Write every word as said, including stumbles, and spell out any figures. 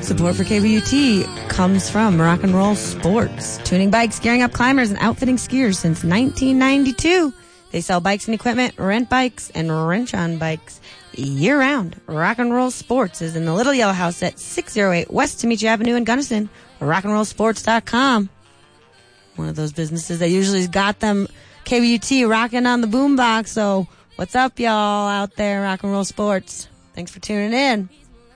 Support for K B U T comes from Rock and Roll Sports. Tuning bikes, gearing up climbers, and outfitting skiers since nineteen ninety-two. They sell bikes and equipment, rent bikes, and wrench on bikes year-round. Rock and Roll Sports is in the Little Yellow House at six oh eight West Temecula Avenue in Gunnison, or rock and roll sports dot com. One of those businesses that usually has got them K B U T rocking on the boombox. So what's up, y'all out there, Rock and Roll Sports? Thanks for tuning in.